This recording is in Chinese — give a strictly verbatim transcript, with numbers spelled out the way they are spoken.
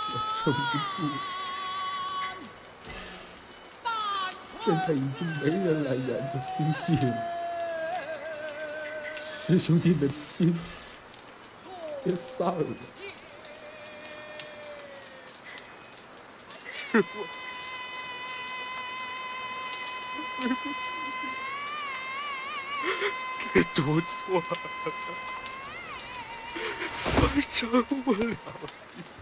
我撑不住，现在已经没人来染着呼吸了，师兄弟的心也散了。 师傅，对不起，给读错了，我饶不了你。